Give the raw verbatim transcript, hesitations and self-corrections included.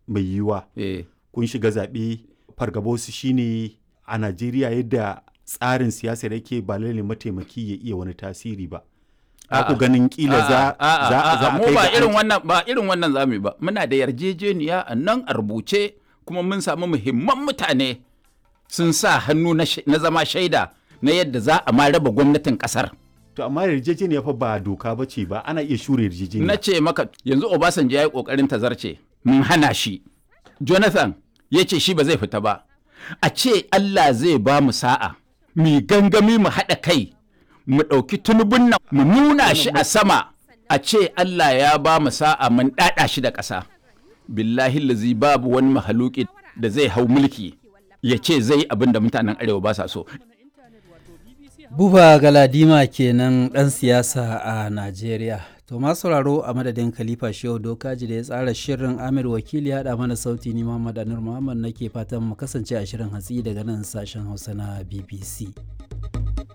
mai yiwuwa eh. kun shiga zaɓe fargabosu shine a Najeriya yadda tsarin siyasar yake ba lalle mataimaki ya iya wani tasiri ba. Ba ku ganin kila za a mu kai ba ga irin wannan ba irin wannan zamu yi ba. Muna da yarjejeniya a nan a rubuce kuma mun samu muhimman mutane sun sa hannu na zama shaida na yadda za a ma raba gwamnatin kasar. To amma yarjejeniya fa ba doka ba ce ba, ana iya shure yarjejeniya. Na ce maka yanzu Obasanjo ya yi kokarin tazarce mun hana shi. Jonathan ya ce shi ba zai fita ba. A ce Allah zai ba mu sa'a mu gangami mu haɗa kai mu ɗauki tunubun nan mu nuna shi a sama, a ce Allah ya ba mu sa'a mun ɗaɗa shi da ƙasa. Billahi lazi babu wani mahaluki da zai hau mulki ya ce zai abin da mutanen arewa ba sa so. Buba Galadima kenan ɗan siyasa a Najeriya. To masu sauraro a madadin Khalifa Shehu Dokaji da ya tsara shirin, Amir Wakili ya haɗa mana sauti, ni Muhammad Anur Muhammad nake fatan mu kasance a shirin hatsi daga nan sashen Hausa na B B C.